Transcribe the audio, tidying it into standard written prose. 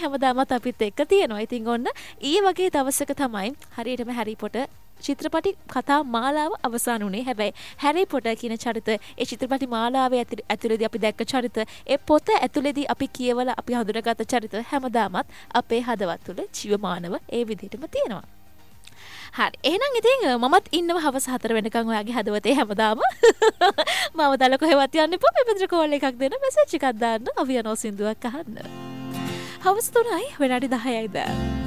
හැමදාමත් අපිත් එක්ක තියෙනවා. ඉතින් ඔන්න ඊයේ වගේ දවසක තමයි හරියටම හැරි පොටර් චිත්‍රපටි කතා මාලාව අවසන් වුණේ. හැබැයි හැරි පොටර් කියන චරිත ඒ චිත්‍රපටි මාලාවේ ඇතුළේදී අපි දැක්ක චරිත ඒ පොත ඇතුළේදී අපි කියවලා අපි හඳුනාගත්ත චරිත හැමදාමත් අපේ හදවත් තුළ ජීවමානව ඒ විදිහටම තියෙනවා. හරි එහෙනම් ඉතින් මමත් ඉන්නව හවස 4 වෙනකන් ඔයාගේ හදවතේ හැමදාම මම දාලා කොහෙවත් යන්න එපා. මෙතන කෝල් එකක් දෙන්න මෙසේජ් එකක් දාන්න අපි යනවා සින්දුවක් අහන්න. හවස 3යි විනාඩි 10යි දැන්